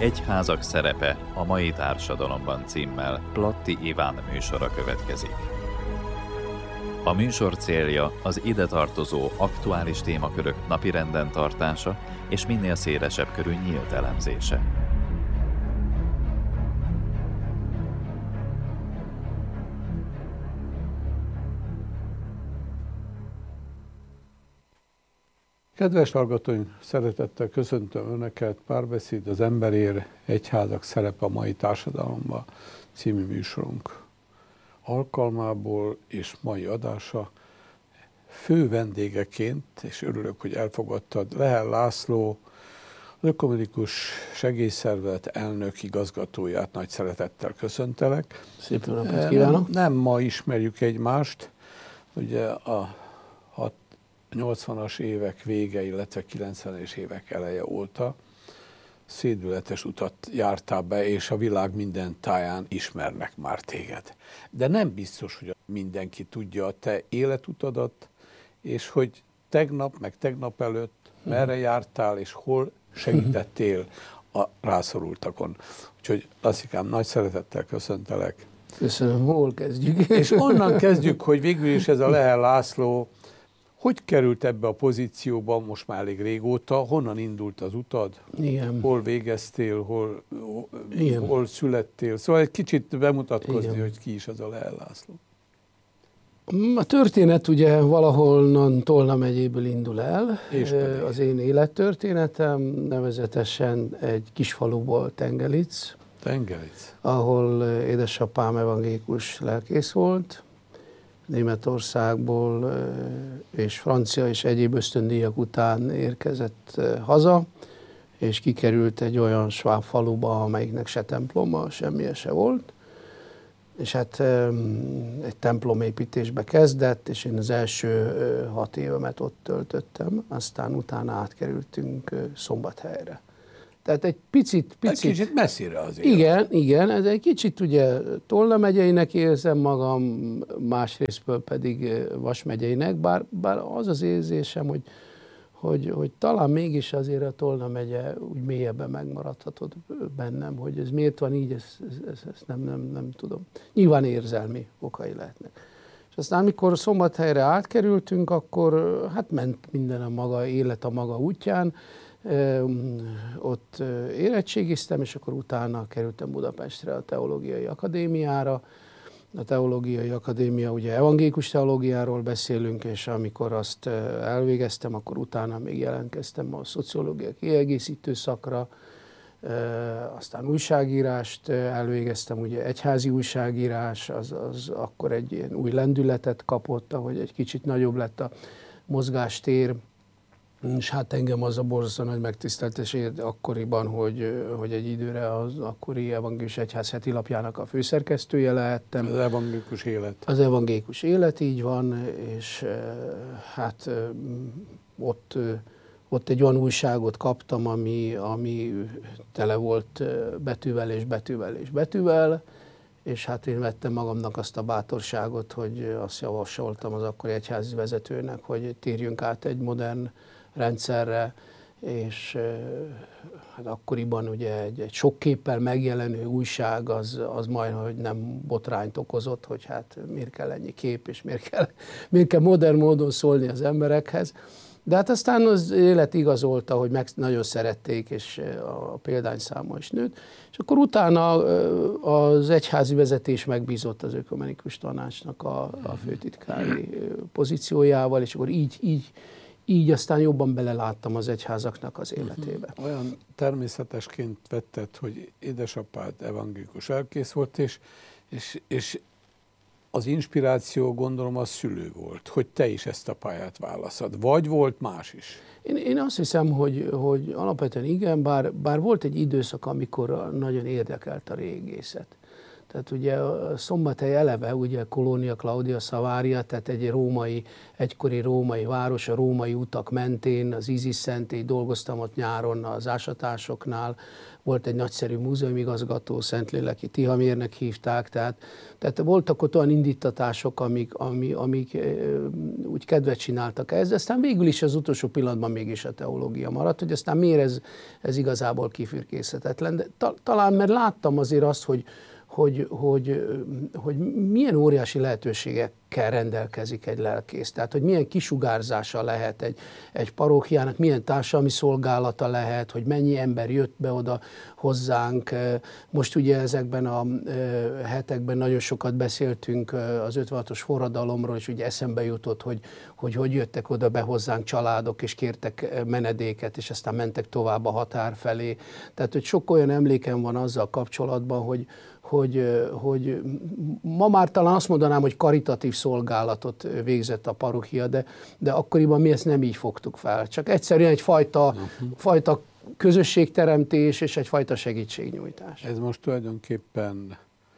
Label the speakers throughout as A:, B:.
A: Egyházak szerepe a mai társadalomban címmel Platti Iván műsora következik. A műsor célja az ide tartozó aktuális témakörök napirenden tartása és minél szélesebb körű nyílt elemzése.
B: Kedves hallgatóink, szeretettel köszöntöm Önöket, Párbeszéd az emberért, egyházak szerepe a mai társadalomban című műsorunk alkalmából és mai adása fő vendégeként, és örülök, hogy elfogadtad, Lehel László, az Ökumenikus Segélyszervezet elnök igazgatóját nagy szeretettel köszöntelek.
C: Szép jó napot kívánok!
B: Nem ma ismerjük egymást, ugye a 80-as évek vége, illetve 90-es évek eleje óta szédületes utat jártál be, és a világ minden táján ismernek már téged. De nem biztos, hogy mindenki tudja a te életutadat, és hogy tegnap, meg tegnap előtt merre jártál, és hol segítettél a rászorultakon. Úgyhogy Lasszikám, nagy szeretettel köszöntelek.
C: Köszönöm, hol kezdjük?
B: És onnan kezdjük, hogy végül is ez a Lehel László hogy került ebbe a pozícióba most már elég régóta? Honnan indult az utad?
C: Igen.
B: Hol végeztél? Hol születtél? Szóval egy kicsit bemutatkozni, igen, hogy ki is az a Lehel László.
C: A történet ugye valahonnan Tolna megyéből indul el. Az én élettörténetem, nevezetesen egy kis faluból, Tengelic.
B: Tengelic.
C: Ahol édesapám evangélikus lelkész volt. Németországból és francia és egyéb ösztöndíjak után érkezett haza, és kikerült egy olyan sváb faluba, amelyiknek se temploma, semmije se volt. És hát egy templomépítésbe kezdett, és én az első 6 évemet ott töltöttem, aztán utána átkerültünk Szombathelyre. Tehát egy picit
B: kicsit messzire azért.
C: Igen, ez egy kicsit ugye Tolna megyeinek érzem magam, másrésztből pedig Vas megyeinek, bár az az érzésem, hogy talán mégis azért a Tolna megye úgy mélyebben megmaradhatott bennem, hogy ez miért van így, ezt nem tudom. Nyilván érzelmi okai lehetnek. És aztán, amikor Szombathelyre átkerültünk, akkor hát ment minden a maga élet a maga útján. Ott érettségiztem, és akkor utána kerültem Budapestre a Teológiai Akadémiára. A Teológiai Akadémia, ugye evangélikus teológiáról beszélünk, és amikor azt elvégeztem, akkor utána még jelentkeztem a szociológia kiegészítő szakra, aztán újságírást elvégeztem, ugye egyházi újságírás, az akkor egy ilyen új lendületet kapott, ahogy egy kicsit nagyobb lett a mozgástér, és hát engem az a borzasztó nagy megtiszteltetés ért akkoriban, hogy egy időre az akkori Evangélikus Egyház heti lapjának a főszerkesztője lehettem.
B: Az evangélikus élet.
C: Az evangélikus élet, így van, és hát ott egy olyan újságot kaptam, ami tele volt betűvel, és hát én vettem magamnak azt a bátorságot, hogy azt javasoltam az akkori egyházi vezetőnek, hogy térjünk át egy modern rendszerre, és hát akkoriban ugye egy sok képpel megjelenő újság az majd, hogy nem botrányt okozott, hogy hát miért kell ennyi kép, és miért kell modern módon szólni az emberekhez. De hát aztán az élet igazolta, hogy nagyon szerették, és a példányszáma is nőtt. És akkor utána az egyházi vezetés megbízott az Ökumenikus Tanácsnak a főtitkári pozíciójával, és akkor így aztán jobban beleláttam az egyházaknak az életébe.
B: Olyan természetesként vetted, hogy édesapád evangélikus lelkész volt, és az inspiráció, gondolom, a szülő volt, hogy te is ezt a pályát válaszod. Vagy volt más is?
C: Én azt hiszem, hogy alapvetően igen, bár volt egy időszak, amikor nagyon érdekelt a régészet. Tehát ugye a Szombathely eleve, ugye Colonia Claudia Savaria, tehát egy egykori római város, a római utak mentén, az Isis szentély, dolgoztam ott nyáron az ásatásoknál, volt egy nagyszerű múzeumigazgató, Szentléleki Tihamérnek hívták, tehát voltak ott olyan indítatások, amik úgy kedvet csináltak ehhez, aztán végül is az utolsó pillanatban mégis a teológia maradt, hogy aztán miért ez igazából kifürkészhetetlen. De talán mert láttam azért azt, hogy milyen óriási lehetőségekkel rendelkezik egy lelkész. Tehát, hogy milyen kisugárzása lehet egy parókiának, milyen társadalmi szolgálata lehet, hogy mennyi ember jött be oda hozzánk. Most ugye ezekben a hetekben nagyon sokat beszéltünk az 56-os forradalomról, és ugye eszembe jutott, hogy jöttek oda be hozzánk családok, és kértek menedéket, és aztán mentek tovább a határ felé. Tehát, hogy sok olyan emlékem van azzal kapcsolatban, hogy ma már talán azt mondanám, hogy karitatív szolgálatot végzett a parókia, de akkoriban mi ezt nem így fogtuk fel. Csak egyszerűen egyfajta közösségteremtés és egyfajta segítségnyújtás.
B: Ez most tulajdonképpen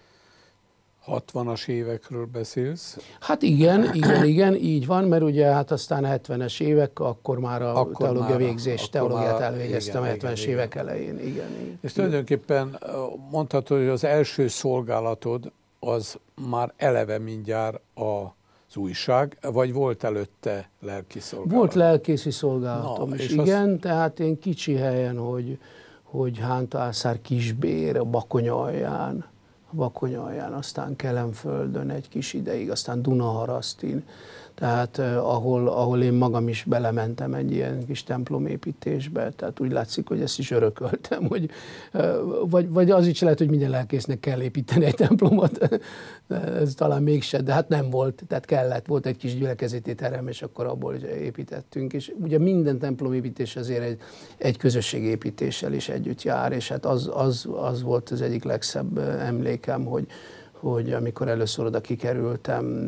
B: 60-as évekről beszélsz?
C: Hát igen, így van, mert ugye hát aztán 70-es évek, akkor már a teológiát elvégeztem a 70-es évek elején. Igen.
B: És tulajdonképpen mondhatod, hogy az első szolgálatod az már eleve mindjárt az újság, vagy volt előtte lelki szolgálat?
C: Volt lelkészi szolgálatom is, igen, tehát én kicsi helyen, hogy Hántalszár Kisbér, a Bakony alján, aztán Kelenföldön egy kis ideig, aztán Dunaharasztin, tehát ahol én magam is belementem egy ilyen kis templomépítésbe, tehát úgy látszik, hogy ezt is örököltem, hogy, vagy az is lehet, hogy minden lelkésznek kell építeni egy templomot, ez talán mégse, de hát nem volt, tehát volt egy kis gyülekezeti terem, és akkor abból építettünk, és ugye minden templomépítés azért egy közösségépítéssel is együtt jár, és hát az volt az egyik legszebb emlékem, hogy amikor először oda kikerültem,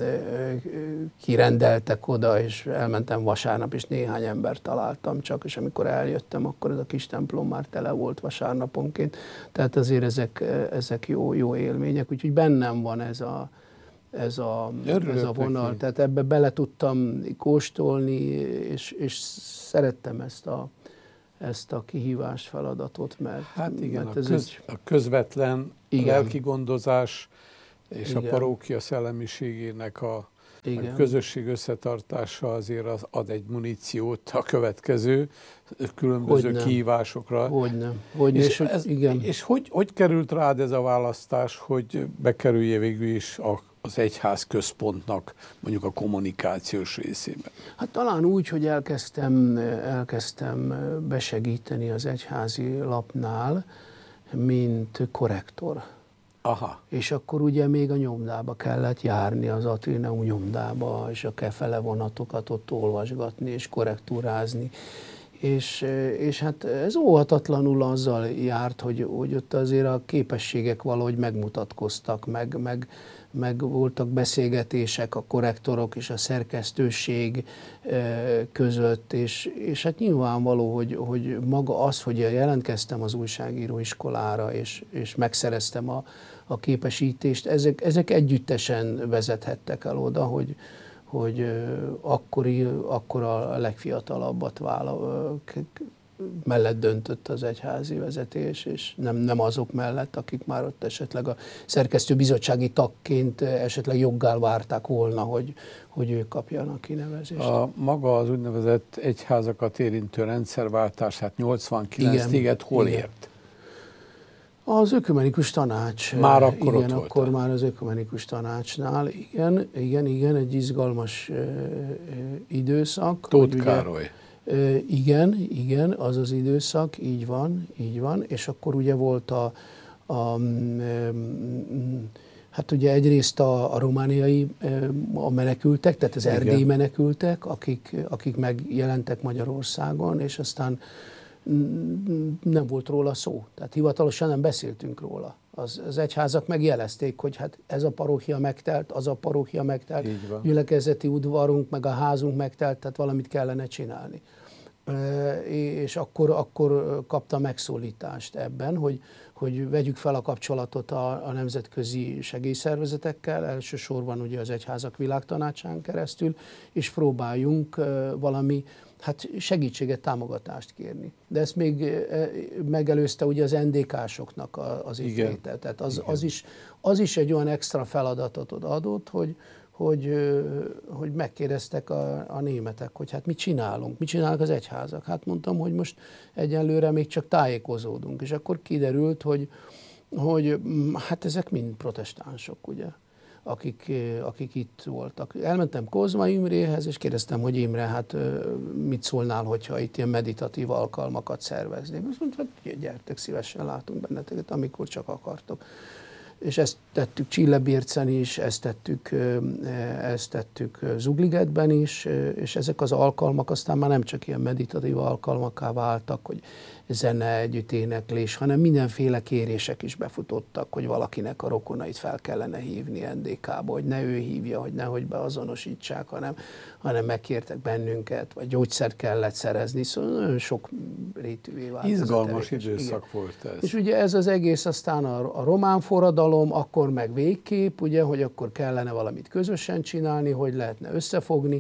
C: kirendeltek oda, és elmentem vasárnap, és néhány embert találtam csak, és amikor eljöttem, akkor ez a kis templom már tele volt vasárnaponként. Tehát azért ezek jó élmények, úgyhogy bennem van ez a vonal. Neki. Tehát ebbe bele tudtam kóstolni, és szerettem ezt a kihívást, feladatot, mert...
B: Hát igen, a közvetlen lelki gondozás és a parókia szellemiségének a közösség összetartása azért ad egy muníciót a következő különböző kihívásokra.
C: Hogyne.
B: És hogy került rád ez a választás, hogy bekerülje végül is az egyház központnak mondjuk a kommunikációs részébe?
C: Hát talán úgy, hogy elkezdtem besegíteni az egyházi lapnál, mint korrektor.
B: Aha.
C: És akkor ugye még a nyomdába kellett járni, az Atrineum nyomdába, és a kefele vonatokat ott olvasgatni, és korrektúrázni. És hát ez óhatatlanul azzal járt, hogy ott azért a képességek valahogy megmutatkoztak, meg voltak beszélgetések a korrektorok és a szerkesztőség között, és hát nyilvánvaló, hogy maga az, hogy jelentkeztem az újságíróiskolára, és megszereztem a képesítést, ezek együttesen vezethettek el oda, hogy akkor a legfiatalabbat mellett döntött az egyházi vezetés, és nem azok mellett, akik már ott esetleg a szerkesztőbizottsági tagként esetleg joggal várták volna, hogy ők kapjanak kinevezést.
B: Maga az úgynevezett egyházakat érintő rendszerváltás, hát 89 téged hol ért?
C: Az ökumenikus tanács.
B: Már akkor ott
C: voltál? Akkor már az ökumenikus tanácsnál, igen, egy izgalmas időszak.
B: Tóth Károly.
C: Igen, az az időszak, így van, és akkor ugye volt hát ugye egyrészt a romániai a menekültek, tehát az erdélyi menekültek, akik megjelentek Magyarországon, és aztán nem volt róla szó. Tehát hivatalosan nem beszéltünk róla. Az egyházak megjelezték, hogy hát ez a parókia megtelt, az a parókia megtelt, gyülekezeti udvarunk, meg a házunk megtelt, tehát valamit kellene csinálni. és akkor kapta megszólítást ebben, hogy vegyük fel a kapcsolatot a nemzetközi segélyszervezetekkel, elsősorban ugye az Egyházak Világtanácsán keresztül, és próbáljunk valami segítséget, támogatást kérni. De ezt még megelőzte ugye az NDK-soknak az itt léte. Tehát az is egy olyan extra feladatot adott, hogy megkérdeztek a németek, hogy hát mit csinálunk, mit csinálnak az egyházak. Hát mondtam, hogy most egyelőre még csak tájékozódunk, és akkor kiderült, hogy hát ezek mind protestánsok, ugye, akik itt voltak. Elmentem Kozma Imréhez, és kérdeztem, hogy Imre, hát mit szólnál, hogyha itt ilyen meditatív alkalmakat szerveznék. Azt mondta, hogy gyertek, szívesen látunk benneteket, amikor csak akartok. És ezt tettük Csillebércen is, ezt tettük Zugligetben is, és ezek az alkalmak aztán már nem csak ilyen meditatív alkalmakká váltak, hogy zene, együtt éneklés, hanem mindenféle kérések is befutottak, hogy valakinek a rokonait fel kellene hívni NDK-ba, hogy ne ő hívja, hogy nehogy beazonosítsák, hanem megkértek bennünket, vagy gyógyszert kellett szerezni, szóval nagyon sok rétűvé vált.
B: Izgalmas időszak volt ez.
C: És ugye ez az egész aztán a román forradalom, akkor meg végképp, ugye, hogy akkor kellene valamit közösen csinálni, hogy lehetne összefogni.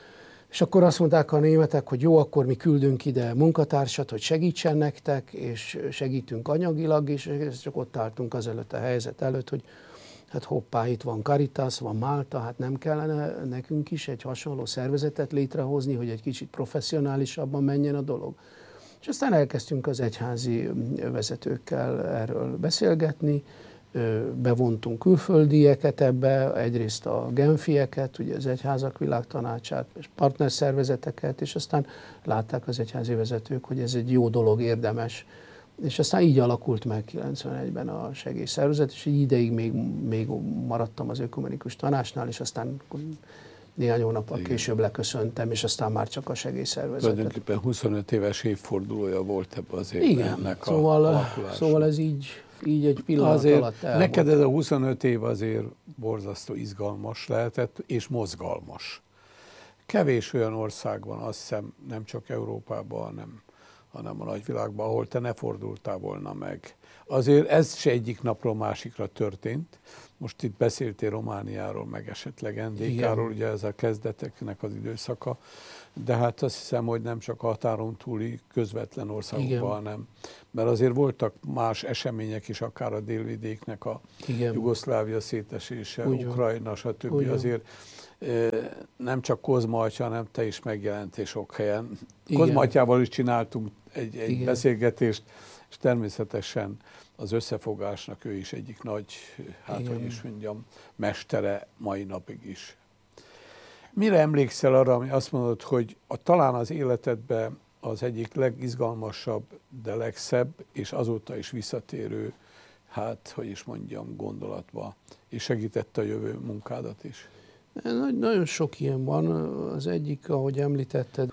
C: És akkor azt mondták a németek, hogy jó, akkor mi küldünk ide munkatársat, hogy segítsen nektek, és segítünk anyagilag is, és csak ott álltunk azelőtt a helyzet előtt, hogy hát hoppá, itt van Caritas, van Málta, hát nem kellene nekünk is egy hasonló szervezetet létrehozni, hogy egy kicsit professzionálisabban menjen a dolog. És aztán elkezdtünk az egyházi vezetőkkel erről beszélgetni, bevontunk külföldieket ebbe, egyrészt a genfieket, ugye az Egyházak Világtanácsát, és partnerszervezeteket, és aztán látták az egyházi vezetők, hogy ez egy jó dolog, érdemes. És aztán így alakult meg 91-ben a segélyszervezet, és így ideig még maradtam az Ökumenikus Tanácsnál, és aztán néhány hónappal később leköszöntem, és aztán már csak a segélyszervezetet.
B: Tulajdonképpen 25 éves évfordulója volt ebben azért.
C: Igen, szóval ez így egy pillanat
B: azért
C: alatt elmondta.
B: Neked ez a 25 év azért borzasztó izgalmas lehetett, és mozgalmas. Kevés olyan ország van, azt hiszem, nem csak Európában, hanem a nagyvilágban, ahol te ne fordultál volna meg. Azért ez se egyik napról másikra történt. Most itt beszéltél Romániáról, meg esetleg NDK-ról, ugye ez a kezdeteknek az időszaka, de hát azt hiszem, hogy nem csak a határon túli közvetlen országokban, hanem, mert azért voltak más események is, akár a délvidéknek a Jugoszlávia szétesése, Ukrajna, stb. Azért nem csak Kozma atya, hanem te is megjelentél sok helyen. Kozma atyával is csináltunk egy beszélgetést, és természetesen az összefogásnak ő is egyik nagy, hogy is mondjam, mestere mai napig is. Mire emlékszel arra, ami azt mondod, hogy talán az életedben az egyik legizgalmasabb, de legszebb, és azóta is visszatérő, hogy is mondjam, gondolatba, és segítette a jövő munkádat is?
C: Nagyon sok ilyen van. Az egyik, ahogy említetted,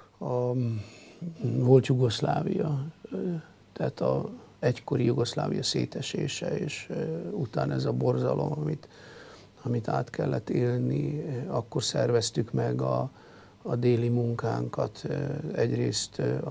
C: volt Jugoszlávia, tehát a egykori Jugoszlávia szétesése, és utána ez a borzalom, amit át kellett élni, akkor szerveztük meg a déli munkánkat. Egyrészt a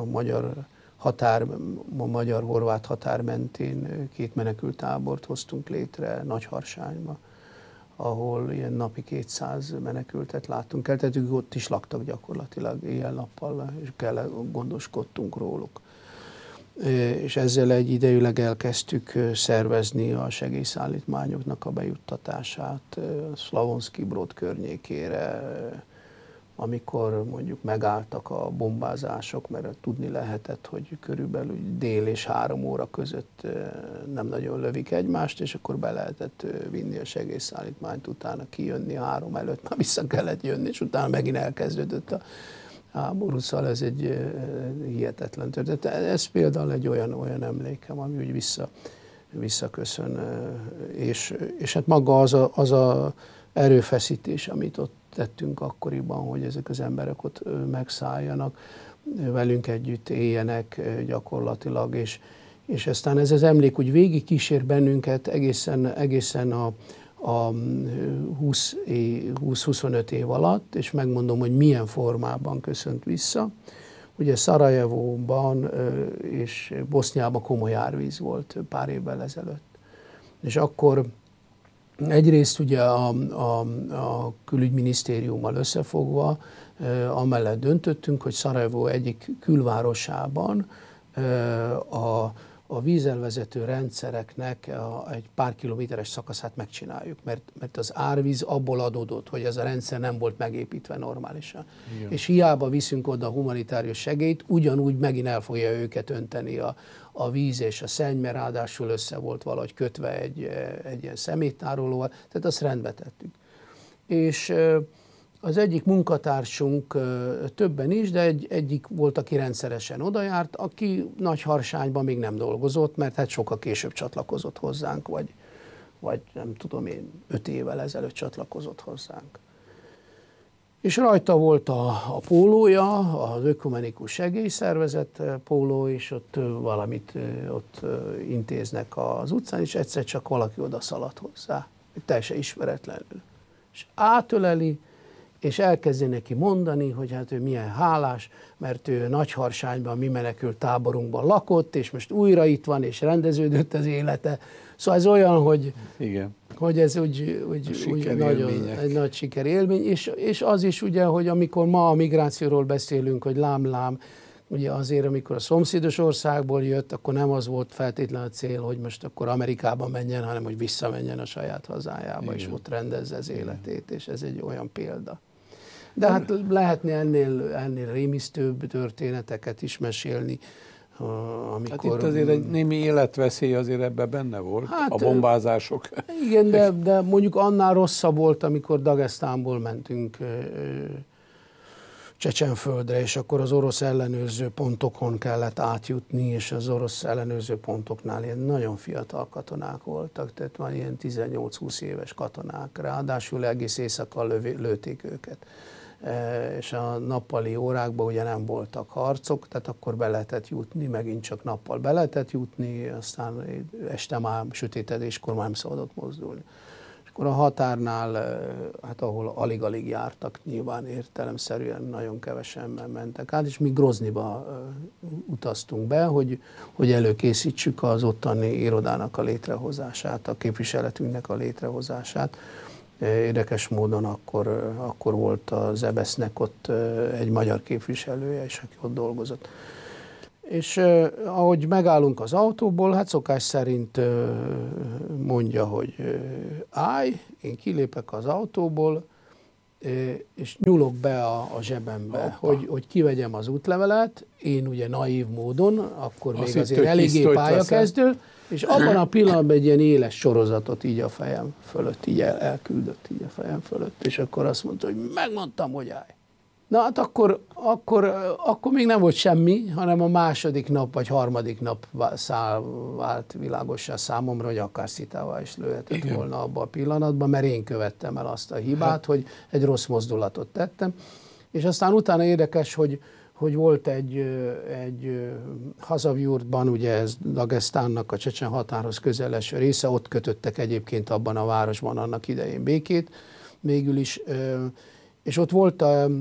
C: magyar-horvát határ mentén 2 menekülttábort hoztunk létre Nagyharsányba, ahol ilyen napi 200 menekültet láttunk el, tehát ők ott is laktak gyakorlatilag éjjel-nappal, és gondoskodtunk róluk. És ezzel egyidejűleg elkezdtük szervezni a segélyszállítmányoknak a bejuttatását Slavonski Brod környékére, amikor mondjuk megálltak a bombázások, mert tudni lehetett, hogy körülbelül dél és 3 óra között nem nagyon lövik egymást, és akkor be lehetett vinni a segélyszállítmányt, utána kijönni 3 előtt, már vissza kellett jönni, és utána megint elkezdődött a háború, szóval ez egy hihetetlen történet. Ez például egy olyan emlékem, ami úgy visszaköszön, és hát maga az a erőfeszítés, amit ott tettünk akkoriban, hogy ezek az emberek ott megszálljanak, velünk együtt éljenek gyakorlatilag, és aztán ez az emlék úgy végig kísér bennünket egészen a 20-25 év alatt, és megmondom, hogy milyen formában köszönt vissza. ugye Szarajevóban és Boszniában komoly árvíz volt pár évvel ezelőtt. És akkor egyrészt ugye a külügyminisztériummal összefogva amellett döntöttünk, hogy Szarajevó egyik külvárosában a vízelvezető rendszereknek egy pár kilométeres szakaszát megcsináljuk, mert az árvíz abból adódott, hogy ez a rendszer nem volt megépítve normálisan. Igen. És hiába viszünk oda humanitárius segélyt, ugyanúgy megint el fogja őket önteni a víz és a szenny, mert ráadásul össze volt valahogy kötve egy ilyen szeméttárolóval, tehát azt rendbe tettük. És az egyik munkatársunk, többen is, de egyik volt, aki rendszeresen odajárt, aki Nagyharsányban még nem dolgozott, mert hát sokkal később csatlakozott hozzánk, vagy nem tudom én, 5 évvel ezelőtt csatlakozott hozzánk. És rajta volt a pólója, az Ökumenikus Segélyszervezet póló, és ott valamit ott intéznek az utcán, és egyszer csak valaki oda szaladt hozzá, teljesen ismeretlenül. És átöleli, és elkezdi neki mondani, hogy hát ő milyen hálás, mert ő Nagyharsányban, mi menekült táborunkban lakott, és most újra itt van, és rendeződött az élete. Szóval ez olyan, hogy ez úgy nagyon egy nagy sikerélmény, és az is ugye, hogy amikor ma a migrációról beszélünk, hogy lám, ugye azért, amikor a szomszédos országból jött, akkor nem az volt feltétlenül a cél, hogy most akkor Amerikába menjen, hanem hogy visszamenjen a saját hazájába, igen, és ott rendezze az életét, és ez egy olyan példa. De hát lehetne ennél rémisztőbb történeteket is mesélni, amikor...
B: Hát itt azért egy némi életveszély azért ebben benne volt, hát, a bombázások.
C: Igen, de mondjuk annál rosszabb volt, amikor Dagesztánból mentünk Csecsenföldre, és akkor az orosz ellenőrző pontokon kellett átjutni, és az orosz ellenőrző pontoknál ilyen nagyon fiatal katonák voltak, tehát már ilyen 18-20 éves katonák, ráadásul egész éjszaka lőtték őket. És a nappali órákban ugye nem voltak harcok, tehát akkor be lehetett jutni, megint csak nappal be lehetett jutni, aztán este már sötétedéskor már nem szabadott mozdulni. És akkor a határnál, hát ahol alig-alig jártak, nyilván értelemszerűen nagyon kevesen mentek át, és mi Groznyba utaztunk be, hogy előkészítsük az ottani irodának a létrehozását, a képviseletünknek a létrehozását. Érdekes módon akkor volt az EBESZ-nek ott egy magyar képviselője, és aki ott dolgozott. És ahogy megállunk az autóból, hát szokás szerint mondja, hogy állj, én kilépek az autóból, és nyúlok be a zsebembe, hogy kivegyem az útlevelet, én ugye naív módon, akkor azt még azért eléggé pályakezdő, és abban a pillanatban egy ilyen éles sorozatot így a fejem fölött, így elküldött így a fejem fölött, és akkor azt mondta, hogy megmondtam, hogy állj. Na hát akkor még nem volt semmi, hanem a második nap vagy harmadik nap vált világossá számomra, hogy akár szitává is lőhetett volna abban a pillanatban, mert én követtem el azt a hibát, hogy egy rossz mozdulatot tettem. És aztán utána érdekes, hogy volt egy Hazavjurtban, ugye ez Dagesztánnak a csecsen határhoz közel eső része, ott kötöttek egyébként abban a városban annak idején békét, végül is, és ott volt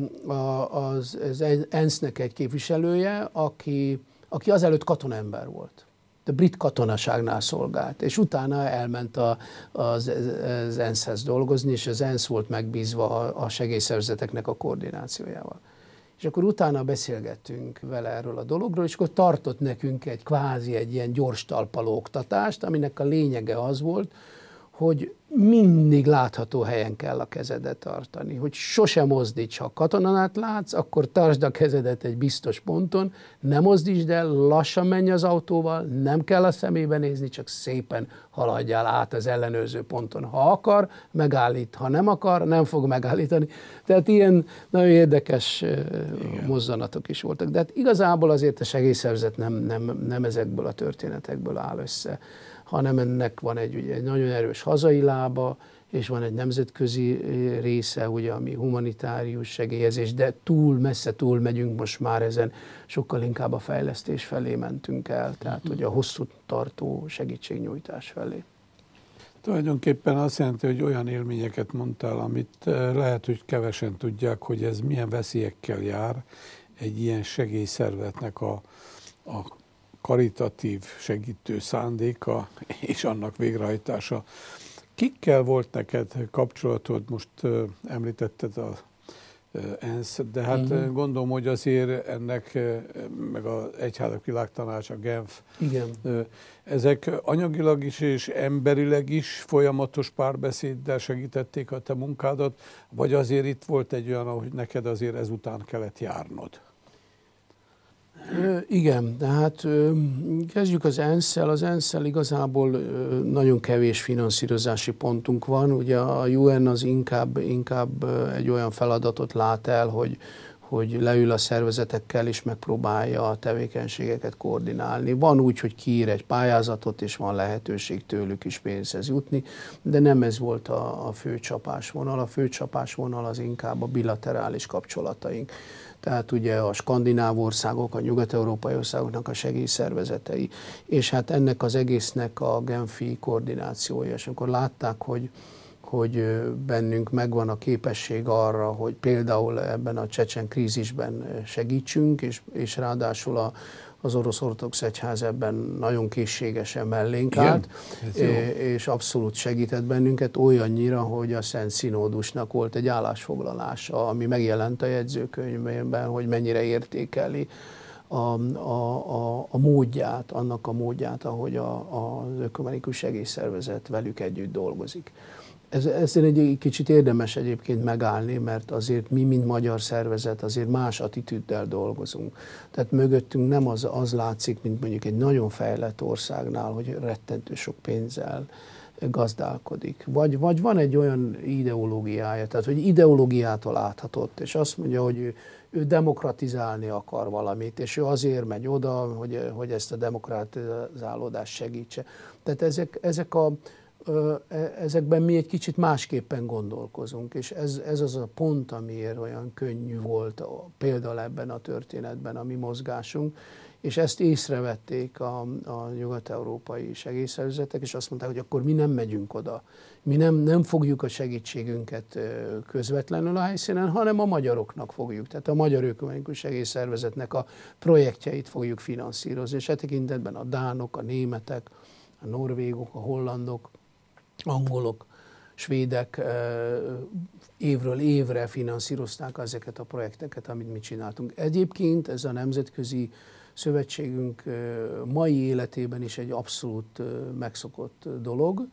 C: az ENSZ-nek egy képviselője, aki azelőtt katonaember volt. De brit katonaságnál szolgált, és utána elment az ENSZ-hez dolgozni, és az ENSZ volt megbízva a segélyszervezeteknek a koordinációjával. És akkor utána beszélgettünk vele erről a dologról, és akkor tartott nekünk egy ilyen gyors talpaló oktatást, aminek a lényege az volt, hogy mindig látható helyen kell a kezedet tartani, hogy sosem mozdíts, ha katonát látsz, akkor tartsd a kezedet egy biztos ponton, ne mozdítsd el, lassan menj az autóval, nem kell a szemébe nézni, csak szépen haladjál át az ellenőrző ponton. Ha akar, megállít, ha nem akar, nem fog megállítani. Tehát ilyen nagyon érdekes mozzanatok is voltak. De hát igazából azért a segélyszervezet nem ezekből a történetekből áll össze, hanem ennek van egy nagyon erős hazai lába, és van egy nemzetközi része, ugye, ami humanitárius segélyezés, de messze túl megyünk most már ezen, sokkal inkább a fejlesztés felé mentünk el, tehát ugye a hosszú tartó segítségnyújtás felé.
B: Tulajdonképpen azt jelenti, hogy olyan élményeket mondtál, amit lehet, hogy kevesen tudják, hogy ez milyen veszélyekkel jár, egy ilyen segélyszervezetnek a karitatív segítő szándéka és annak végrehajtása. Kikkel volt neked kapcsolatod? Most említetted az ENSZ, de hát gondolom, hogy azért ennek, meg az Egyházak Világtanácsa, Genf,
C: Igen.
B: Ezek anyagilag is és emberileg is folyamatos párbeszéddel segítették a te munkádat, vagy azért itt volt egy olyan, ahogy neked azért ezután kellett járnod?
C: Igen, tehát kezdjük az ENSZ-szel. Az ENSZ-szel igazából nagyon kevés finanszírozási pontunk van. Ugye a UN az inkább egy olyan feladatot lát el, hogy leül a szervezetekkel és megpróbálja a tevékenységeket koordinálni. Van úgy, hogy kiír egy pályázatot, és van lehetőség tőlük is pénzhez jutni, de nem ez volt a fő csapásvonal. A fő csapásvonal az inkább a bilaterális kapcsolataink. Tehát ugye a skandináv országok, a nyugat-európai országoknak a segélyszervezetei, és hát ennek az egésznek a genfi koordinációja. És amikor látták, hogy bennünk megvan a képesség arra, hogy például ebben a csecsen krízisben segítsünk, és ráadásul az orosz ortodox egyház ebben nagyon készségesen mellénk állt, és abszolút segített bennünket olyannyira, hogy a Szent Szinódusnak volt egy állásfoglalása, ami megjelent a jegyzőkönyvben, hogy mennyire értékeli a módját, annak a módját, ahogy az ökumenikus segélyszervezet velük együtt dolgozik. Ezért egy kicsit érdemes egyébként megállni, mert azért mi, mint magyar szervezet, azért más attitűddel dolgozunk. Tehát mögöttünk nem az látszik, mint mondjuk egy nagyon fejlett országnál, hogy rettentő sok pénzzel gazdálkodik. Vagy van egy olyan ideológiája, tehát hogy ideológiától áthatott, és azt mondja, hogy ő demokratizálni akar valamit, és ő azért megy oda, hogy ezt a demokratizálódást segítse. Tehát ezekben mi egy kicsit másképpen gondolkozunk, és ez az a pont, amiért olyan könnyű volt például ebben a történetben a mi mozgásunk, és ezt észrevették a nyugat-európai segélyszervezetek, és azt mondták, hogy akkor mi nem megyünk oda, mi nem fogjuk a segítségünket közvetlenül a helyszínen, hanem a magyaroknak fogjuk, tehát a Magyar Ökumenikus Segélyszervezetnek a projektjeit fogjuk finanszírozni, és e tekintetben a dánok, a németek, a norvégok, a hollandok, angolok, svédek évről évre finanszírozták ezeket a projekteket, amit mi csináltunk. Egyébként ez a nemzetközi szövetségünk mai életében is egy abszolút megszokott dolog,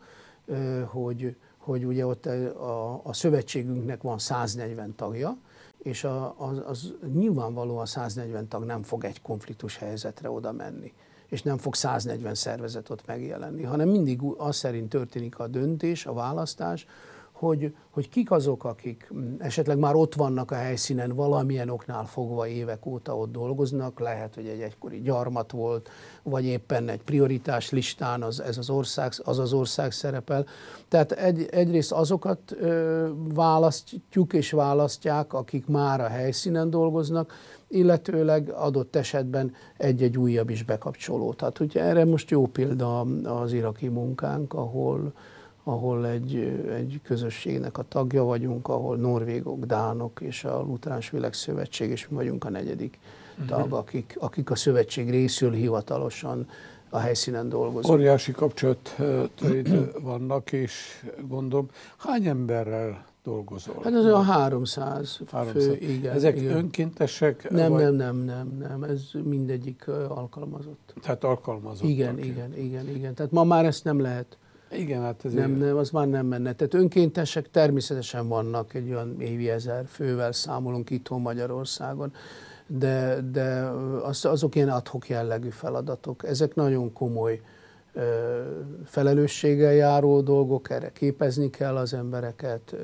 C: hogy ugye ott a szövetségünknek van 140 tagja, és az nyilvánvalóan 140 tag nem fog egy konfliktus helyzetre oda menni, és nem fog 140 szervezet ott megjelenni, hanem mindig az szerint történik a döntés, a választás, hogy kik azok, akik esetleg már ott vannak a helyszínen, valamilyen oknál fogva évek óta ott dolgoznak, lehet, hogy egy egykori gyarmat volt, vagy éppen egy prioritás listán az ország szerepel. Tehát egyrészt azokat választjuk és választják, akik már a helyszínen dolgoznak, illetőleg adott esetben egy-egy újabb is bekapcsoló. Tehát ugye erre most jó példa az iraki munkánk, ahol egy közösségnek a tagja vagyunk, ahol norvégok, dánok és a Luteráns Világszövetség, és mi vagyunk a 4. tag, akik a szövetség részül hivatalosan a helyszínen dolgozunk.
B: Óriási kapcsolataid vannak, és gondolom, hány emberrel dolgozol?
C: Hát ez olyan 300 fő, igen.
B: Ezek
C: igen.
B: önkéntesek?
C: Nem, ez mindegyik alkalmazott.
B: Tehát alkalmazottak.
C: Igen. Tehát ma már ezt nem lehet.
B: Igen, hát ezért...
C: Nem, az már nem menne. Tehát önkéntesek természetesen vannak, egy olyan évi 1000 fővel számolunk itthon Magyarországon, de azok ilyen ad-hoc jellegű feladatok. Ezek nagyon komoly felelősséggel járó dolgok, erre képezni kell az embereket.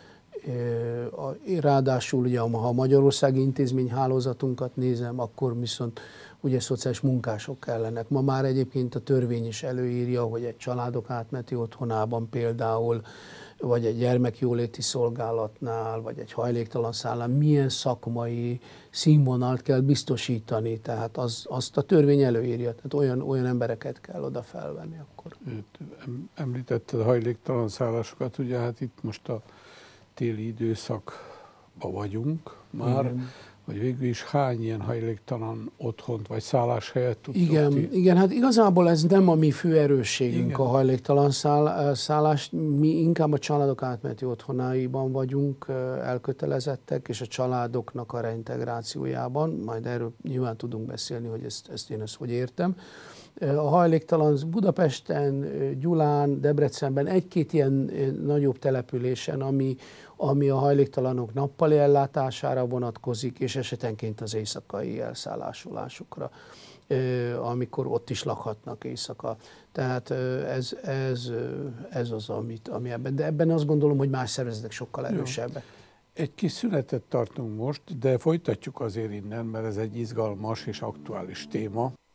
C: Ráadásul ugye, ha a Magyarországi intézményhálózatunkat nézem, akkor viszont ugye szociális munkások kellenek. Ma már egyébként a törvény is előírja, hogy egy családok átmeneti otthonában például, vagy egy gyermekjóléti szolgálatnál, vagy egy hajléktalan szállán milyen szakmai színvonalt kell biztosítani. Tehát azt a törvény előírja, tehát olyan embereket kell oda felvenni akkor.
B: Említetted a hajléktalan szállásokat, ugye hát itt most a téli időszakban vagyunk már. Igen. hogy végül is hány ilyen hajléktalan otthont vagy szálláshelyet tudtok ti?
C: Igen, hát igazából ez nem a mi fő erősségünk,
B: Igen.
C: a hajléktalan szállás. Mi inkább a családok átmeneti otthonáiban vagyunk elkötelezettek, és a családoknak a reintegrációjában. Majd erről nyilván tudunk beszélni, hogy én ezt hogy értem. A hajléktalan Budapesten, Gyulán, Debrecenben egy-két ilyen nagyobb településen, ami a hajléktalanok nappali ellátására vonatkozik, és esetenként az éjszakai elszállásolásukra, amikor ott is lakhatnak éjszaka. Tehát ez az, ami ebben. De ebben azt gondolom, hogy más szervezetek sokkal erősebbek.
B: Egy kis szünetet tartunk most, de folytatjuk azért innen, mert ez egy izgalmas és aktuális téma.